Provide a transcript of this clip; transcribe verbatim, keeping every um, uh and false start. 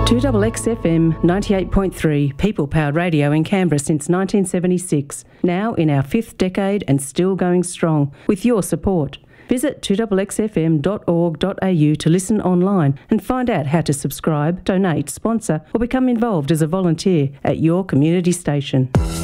two X X F M ninety-eight point three, people-powered radio in Canberra since nineteen seventy-six. Now in our fifth decade and still going strong, with your support. Visit two X X F M dot org dot a u to listen online and find out how to subscribe, donate, sponsor or become involved as a volunteer at your community station.